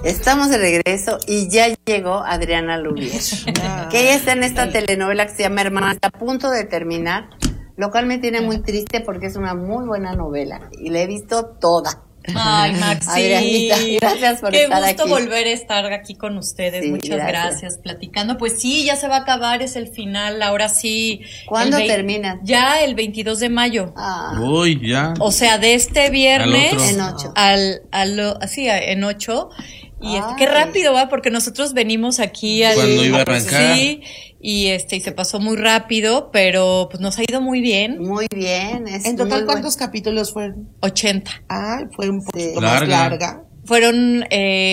Estamos de regreso y ya llegó Adriana Lubier, que ella está en esta telenovela que se llama Hermana, está a punto de terminar, lo cual me tiene muy triste porque es una muy buena novela y la he visto toda. Ay, Maxi, Adrianita, gracias por estar aquí. Qué gusto volver a estar aquí con ustedes. Sí, muchas gracias. Platicando. Pues sí, ya se va a acabar, es el final, ahora sí. ¿Cuándo termina? Ya el 22 de mayo. Uy, ya. O sea, de este viernes en 8. En 8. Y qué rápido va, porque nosotros venimos aquí cuando iba a arrancar. Sí, y se pasó muy rápido, pero pues nos ha ido muy bien. Muy bien. En total, ¿cuántos capítulos fueron? 80. Fue un poquito más larga. Fueron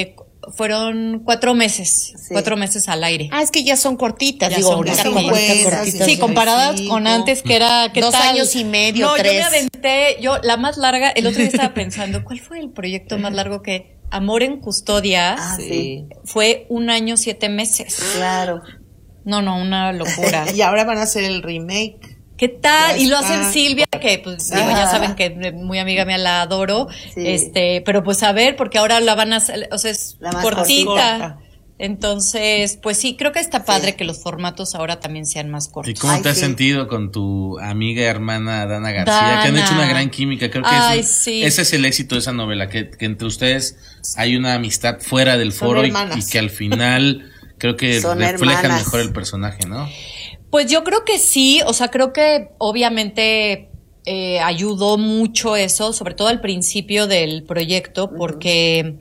4 meses, 4 meses al aire. Es que ya son cortitas, ya digo, ahorita son cortitas. Sí, comparadas con antes, que era, ¿qué 2 tal? años y medio, no, 3. Yo me aventé, la más larga, el otro día estaba pensando, ¿cuál fue el proyecto más largo que? Amor en Custodia. Sí. Fue 1 año 7 meses. Claro. No, una locura. Y ahora van a hacer el remake. ¿Qué tal? Y lo hacen Silvia, que pues ya saben que muy amiga mía, la adoro. Sí. Pero pues a ver, porque ahora la van a hacer, o sea, es cortita. Entonces, pues sí, creo que está padre que los formatos ahora también sean más cortos. ¿Y cómo te has sentido con tu amiga y hermana Dana García? Que han hecho una gran química. Creo que ese es el éxito de esa novela, que entre ustedes hay una amistad fuera del foro y que al final creo que reflejan mejor el personaje, ¿no? Pues yo creo que sí, o sea, creo que obviamente ayudó mucho eso, sobre todo al principio del proyecto, porque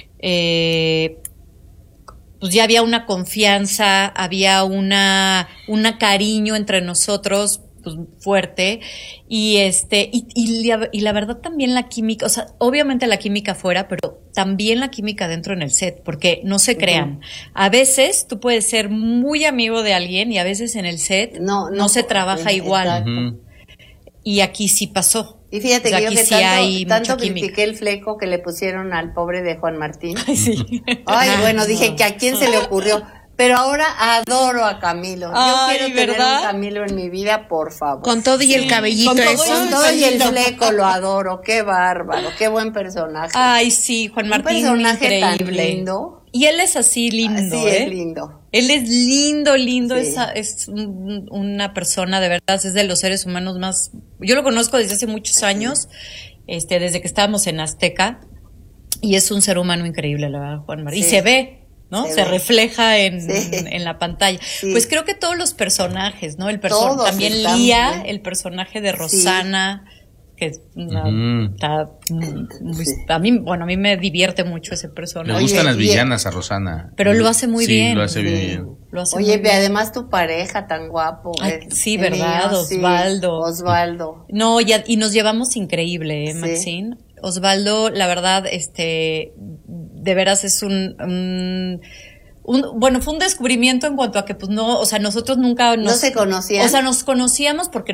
pues ya había una confianza, había una cariño entre nosotros, pues fuerte, y la verdad también la química, o sea, obviamente la química fuera, pero también la química dentro en el set, porque no se crean. A veces tú puedes ser muy amigo de alguien y a veces en el set no se trabaja igual. Y aquí sí pasó. Y fíjate que yo que sí tanto critiqué el fleco que le pusieron al pobre de Juan Martín. Ay, sí. Bueno, dije que a quién se le ocurrió. Pero ahora adoro a Camilo. Yo quiero tener un Camilo en mi vida, por favor. Con todo y el cabellito con todo y el fleco lo adoro. Qué bárbaro, qué buen personaje. Ay, sí, Juan Martín, un personaje increíble. Tan lindo. Y él es así lindo, es lindo. Él es lindo, sí. Es una persona, de verdad, es de los seres humanos más... Yo lo conozco desde hace muchos años, desde que estábamos en Azteca, y es un ser humano increíble, la verdad, Juan Martín. Sí. Y se ve, ¿no? Se refleja en la pantalla. Sí. Pues creo que todos los personajes, ¿no? También Lía, bien. El personaje de Rosana... Sí. Que está a mí me divierte mucho ese personaje. Le gustan las villanas a Rosana. Pero lo hace muy bien. Sí, lo hace bien. Además tu pareja tan guapo. Sí, ¿verdad? Osvaldo. No, y nos llevamos increíble, Maxine. Osvaldo, la verdad, de veras es fue un descubrimiento en cuanto a que, pues no, o sea, nosotros nunca no se conocían. O sea, nos conocíamos porque